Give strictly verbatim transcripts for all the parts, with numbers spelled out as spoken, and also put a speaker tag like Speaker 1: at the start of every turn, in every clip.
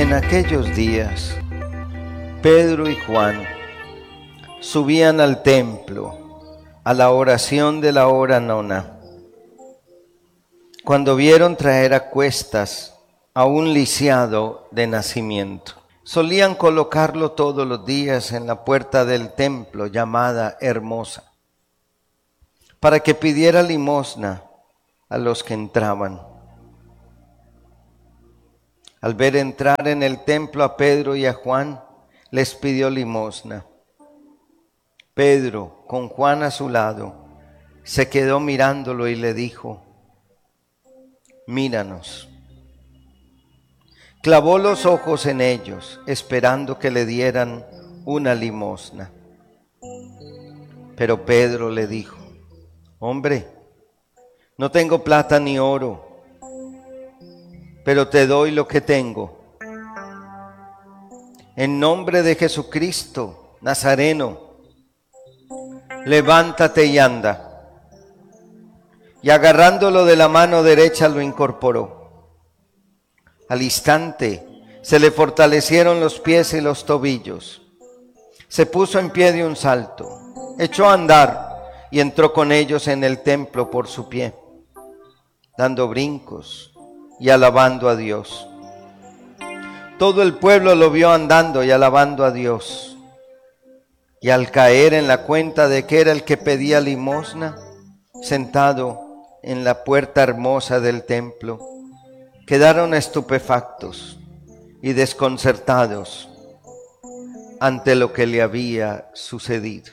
Speaker 1: En aquellos días, Pedro y Juan subían al templo a la oración de la hora nona, cuando vieron traer a cuestas a un lisiado de nacimiento. Solían colocarlo todos los días en la puerta del templo llamada Hermosa, para que pidiera limosna a los que entraban. Al ver entrar en el templo a Pedro y a Juan, les pidió limosna. Pedro, con Juan a su lado, se quedó mirándolo y le dijo: míranos. Clavó los ojos en ellos, esperando que le dieran una limosna. Pero Pedro le dijo: hombre, no tengo plata ni oro, pero te doy lo que tengo. En nombre de Jesucristo Nazareno, levántate y anda. Y agarrándolo de la mano derecha lo incorporó. Al instante se le fortalecieron los pies y los tobillos. Se puso en pie de un salto, echó a andar y entró con ellos en el templo por su pie, dando brincos y alabando a Dios. Todo el pueblo lo vio andando y alabando a Dios. Y al caer en la cuenta de que era el que pedía limosna, sentado en la puerta hermosa del templo, quedaron estupefactos y desconcertados ante lo que le había sucedido.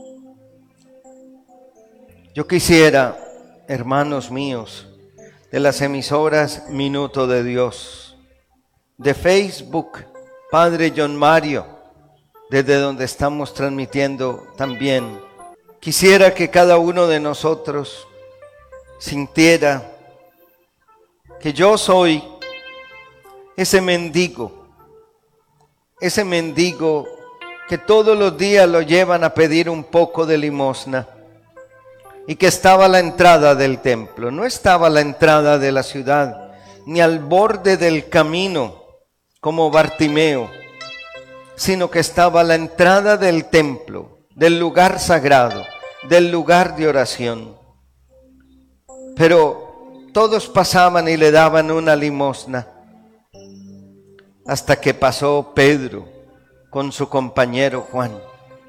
Speaker 1: Yo quisiera, hermanos míos, de las emisoras Minuto de Dios, de Facebook, Padre John Mario, desde donde estamos transmitiendo también, quisiera que cada uno de nosotros sintiera que yo soy ese mendigo, ese mendigo que todos los días lo llevan a pedir un poco de limosna, y que estaba a la entrada del templo. No estaba a la entrada de la ciudad, ni al borde del camino como Bartimeo, sino que estaba a la entrada del templo, del lugar sagrado, del lugar de oración. Pero todos pasaban y le daban una limosna, hasta que pasó Pedro con su compañero Juan.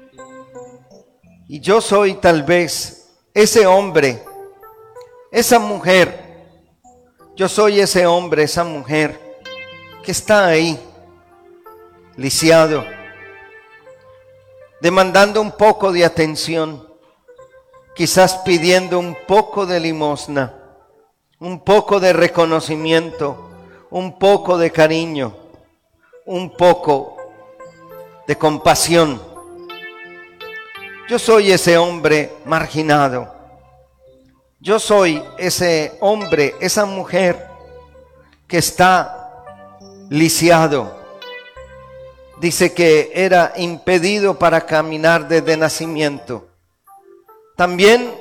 Speaker 1: Y yo soy tal vez ese hombre, esa mujer, yo soy ese hombre, esa mujer que está ahí, lisiado, demandando un poco de atención, quizás pidiendo un poco de limosna, un poco de reconocimiento, un poco de cariño, un poco de compasión. Yo soy ese hombre marginado. Yo soy ese hombre, esa mujer que está lisiado. Dice que era impedido para caminar desde nacimiento. También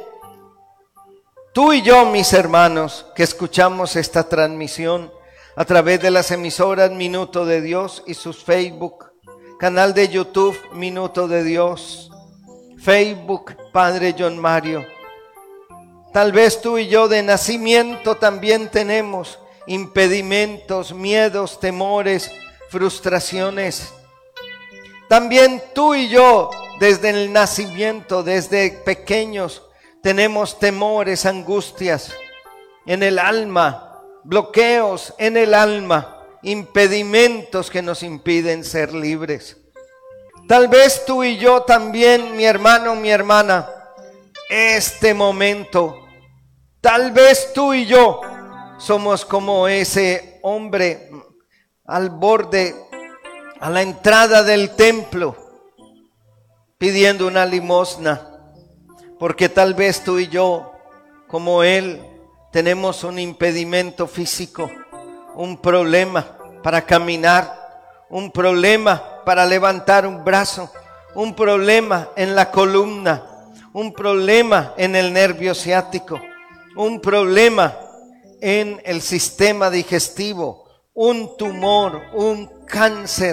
Speaker 1: tú y yo, mis hermanos, que escuchamos esta transmisión a través de las emisoras Minuto de Dios y sus Facebook, canal de YouTube Minuto de Dios, Facebook, Padre John Mario. Tal vez tú y yo de nacimiento también tenemos impedimentos, miedos, temores, frustraciones. También tú y yo desde el nacimiento, desde pequeños, tenemos temores, angustias en el alma, bloqueos en el alma, impedimentos que nos impiden ser libres. Tal vez tú y yo también, mi hermano, mi hermana, este momento, tal vez tú y yo somos como ese hombre al borde, a la entrada del templo, pidiendo una limosna, porque tal vez tú y yo, como él, tenemos un impedimento físico, un problema para caminar, un problema para levantar un brazo, un problema en la columna, un problema en el nervio ciático, un problema en el sistema digestivo, un tumor, un cáncer,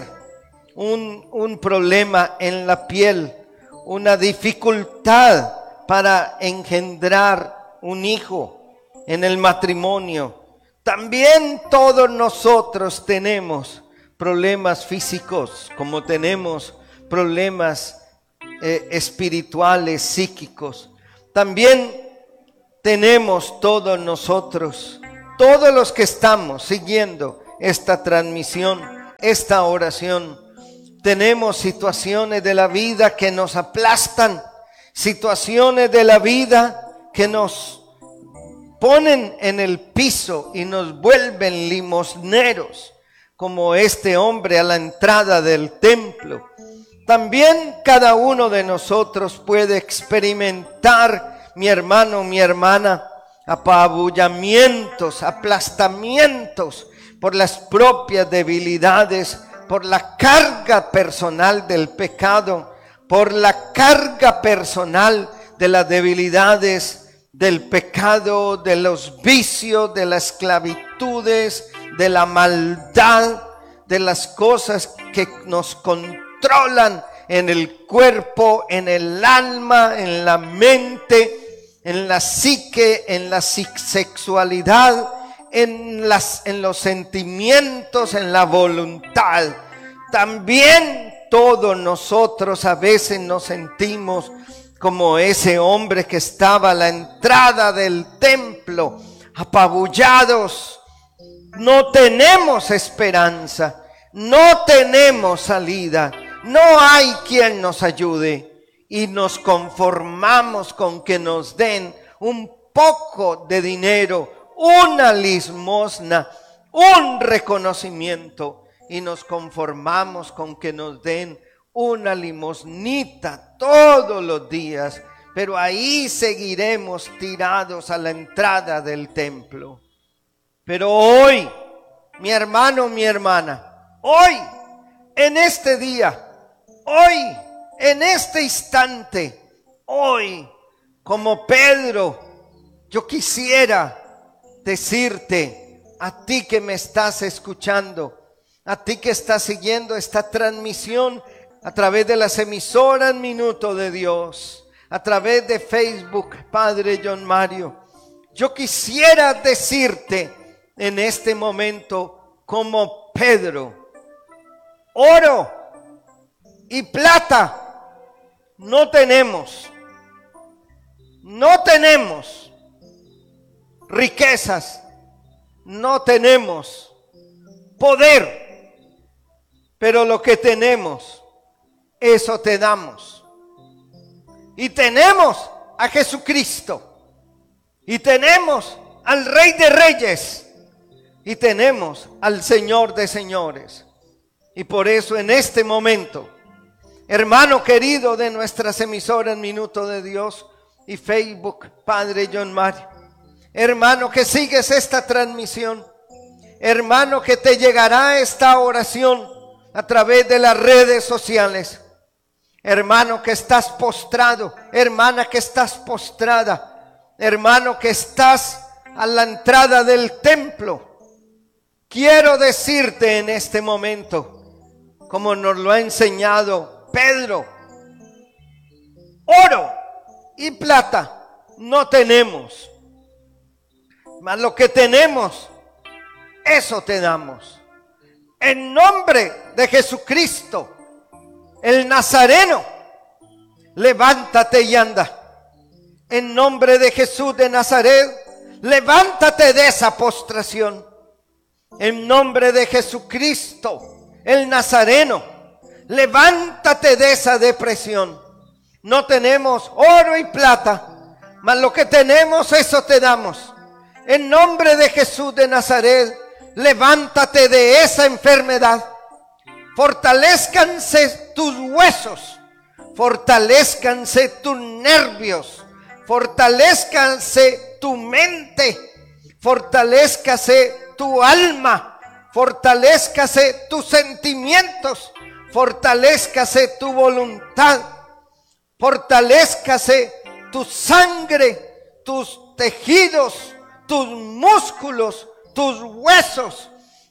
Speaker 1: un, un problema en la piel, una dificultad para engendrar un hijo en el matrimonio. También todos nosotros tenemos problemas físicos, como tenemos problemas eh, espirituales, psíquicos. También tenemos todos nosotros, todos los que estamos siguiendo esta transmisión, esta oración, tenemos situaciones de la vida que nos aplastan, situaciones de la vida que nos ponen en el piso y nos vuelven limosneros, como este hombre a la entrada del templo. También cada uno de nosotros puede experimentar, mi hermano, mi hermana, apabullamientos, aplastamientos por las propias debilidades, por la carga personal del pecado, por la carga personal de las debilidades del pecado, de los vicios, de las esclavitudes, de la maldad, de las cosas que nos controlan en el cuerpo, en el alma, en la mente, en la psique, en la sexualidad, en, las, en los sentimientos, en la voluntad. También todos nosotros a veces nos sentimos como ese hombre que estaba a la entrada del templo, apabullados. No tenemos esperanza, no tenemos salida, no hay quien nos ayude y nos conformamos con que nos den un poco de dinero, una limosna, un reconocimiento, y nos conformamos con que nos den una limosnita todos los días, pero ahí seguiremos tirados a la entrada del templo. Pero hoy, mi hermano, mi hermana, hoy, en este día, hoy, en este instante, hoy, como Pedro, yo quisiera decirte, a ti que me estás escuchando, a ti que estás siguiendo esta transmisión a través de las emisoras Minuto de Dios, a través de Facebook, Padre John Mario, yo quisiera decirte en este momento, como Pedro, oro y plata no tenemos, no tenemos riquezas, no tenemos poder, pero lo que tenemos, eso te damos. Y tenemos a Jesucristo, y tenemos al Rey de Reyes, y tenemos al Señor de Señores. Y por eso en este momento, hermano querido de nuestras emisoras Minuto de Dios y Facebook, Padre John Mario, hermano que sigues esta transmisión, hermano que te llegará esta oración a través de las redes sociales, hermano que estás postrado, hermana que estás postrada, hermano que estás a la entrada del templo, quiero decirte en este momento, como nos lo ha enseñado Pedro, oro y plata no tenemos, mas lo que tenemos, eso te damos. En nombre de Jesucristo, el Nazareno, levántate y anda. En nombre de Jesús de Nazaret, levántate de esa postración. En nombre de Jesucristo, el Nazareno, levántate de esa depresión. No tenemos oro y plata, mas lo que tenemos, eso te damos. En nombre de Jesús de Nazaret, levántate de esa enfermedad. Fortalezcanse tus huesos, fortalezcanse tus nervios, fortalezcanse tu mente, fortalezcase tu alma, fortalezcase tus sentimientos, fortalezcase tu voluntad, fortalezcase tu sangre, tus tejidos, tus músculos, tus huesos,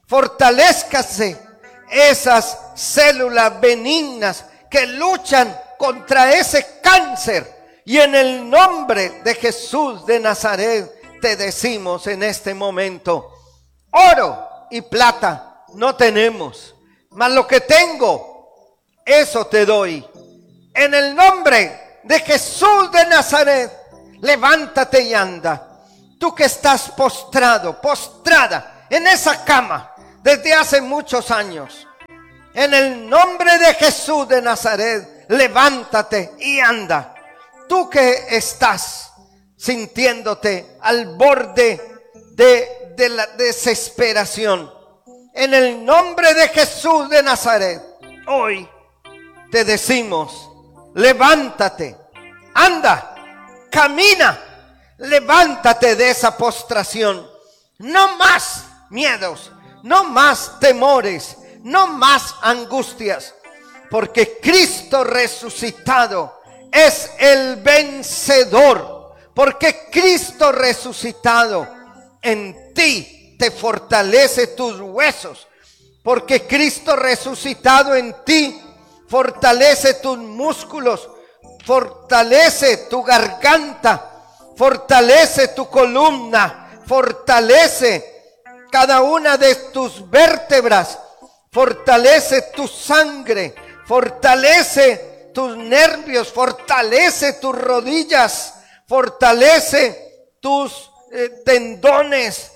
Speaker 1: Fortalézcase esas células benignas que luchan contra ese cáncer. Y en el nombre de Jesús de Nazaret te decimos en este momento: oro y plata no tenemos, mas lo que tengo, eso te doy. En el nombre de Jesús de Nazaret, levántate y anda. Tú que estás postrado, postrada en esa cama desde hace muchos años, en el nombre de Jesús de Nazaret, levántate y anda. Tú que estás sintiéndote al borde de, de la desesperación, en el nombre de Jesús de Nazaret, hoy te decimos: levántate, anda, camina, levántate de esa postración. No más miedos, no más temores, no más angustias, porque Cristo resucitado es el vencedor, porque Cristo resucitado en ti te fortalece tus huesos, porque Cristo resucitado en ti fortalece tus músculos, fortalece tu garganta, fortalece tu columna, fortalece cada una de tus vértebras, fortalece tu sangre, fortalece tus nervios, fortalece tus rodillas, fortalece tus eh, tendones,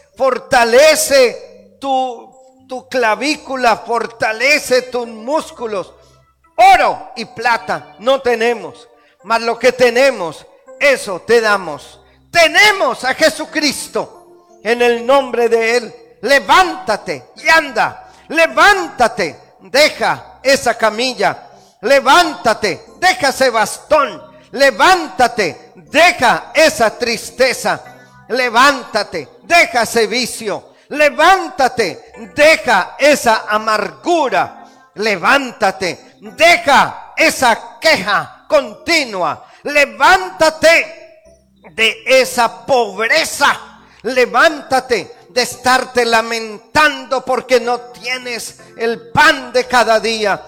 Speaker 1: fortalece tu, tu clavícula, fortalece tus músculos. Oro y plata no tenemos, mas lo que tenemos, eso te damos. Tenemos a Jesucristo. En el nombre de Él, levántate y anda. Levántate, deja esa camilla. Levántate, deja ese bastón. Levántate, deja esa tristeza. Levántate, deja ese vicio. Levántate, deja esa amargura. Levántate, deja esa queja continua. Levántate de esa pobreza. Levántate de estarte lamentando porque no tienes el pan de cada día,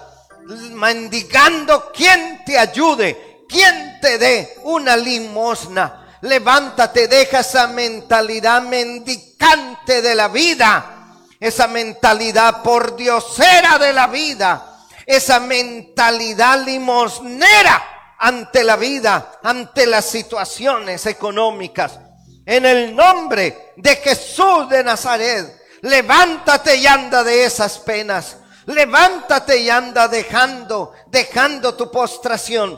Speaker 1: mendigando quien te ayude, quien te dé una limosna. Levántate, deja esa mentalidad mendicante de la vida, esa mentalidad pordiosera de la vida, esa mentalidad limosnera ante la vida, ante las situaciones económicas. En el nombre de Jesús de Nazaret, levántate y anda de esas penas. Levántate y anda dejando, dejando tu postración.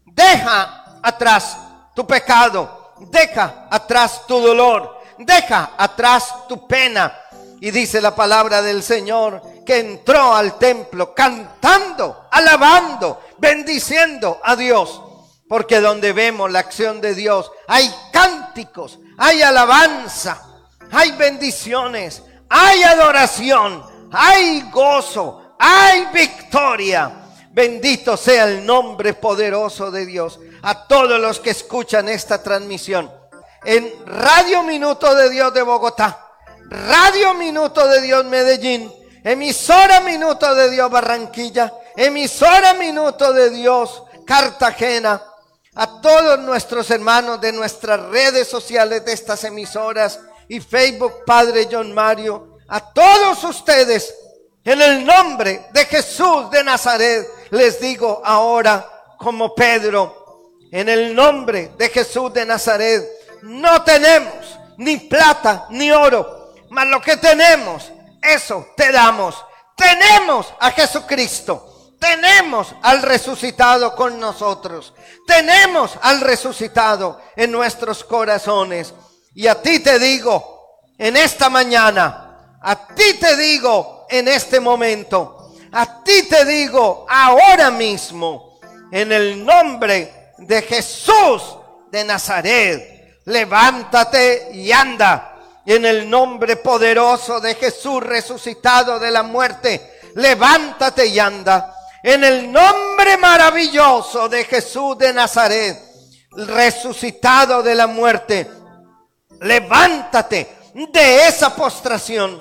Speaker 1: Deja atrás tu pecado. Deja atrás tu dolor. Deja atrás tu pena. Y dice la palabra del Señor que entró al templo cantando, alabando, bendiciendo a Dios. Porque donde vemos la acción de Dios hay cánticos, hay alabanza, hay bendiciones, hay adoración, hay gozo, hay victoria. Bendito sea el nombre poderoso de Dios. A todos los que escuchan esta transmisión en Radio Minuto de Dios de Bogotá, Radio Minuto de Dios Medellín, emisora Minuto de Dios Barranquilla, emisora Minuto de Dios Cartagena, a todos nuestros hermanos de nuestras redes sociales de estas emisoras y Facebook, Padre John Mario, a todos ustedes, en el nombre de Jesús de Nazaret, les digo ahora como Pedro, en el nombre de Jesús de Nazaret, no tenemos ni plata ni oro, mas lo que tenemos, eso te damos. Tenemos a Jesucristo. Tenemos al resucitado con nosotros. Tenemos al resucitado en nuestros corazones. Y a ti te digo en esta mañana, a ti te digo en este momento, a ti te digo ahora mismo, en el nombre de Jesús de Nazaret, levántate y anda. En el nombre poderoso de Jesús resucitado de la muerte, levántate y anda. En el nombre maravilloso de Jesús de Nazaret, resucitado de la muerte, levántate de esa postración,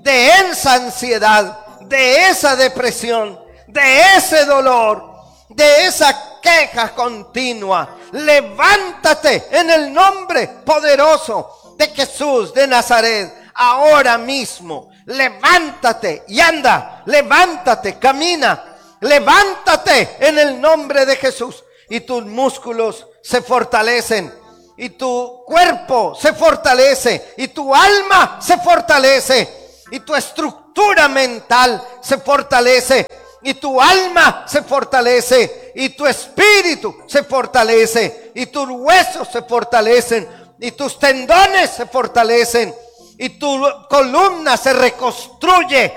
Speaker 1: de esa ansiedad, de esa depresión, de ese dolor, de esa queja continua. Levántate en el nombre poderoso de Jesús de Nazaret, ahora mismo. Levántate y anda, levántate, camina, levántate en el nombre de Jesús. Y tus músculos se fortalecen, y tu cuerpo se fortalece, y tu alma se fortalece, y tu estructura mental se fortalece, y tu alma se fortalece, y tu espíritu se fortalece, y tus huesos se fortalecen, y tus tendones se fortalecen, y tu columna se reconstruye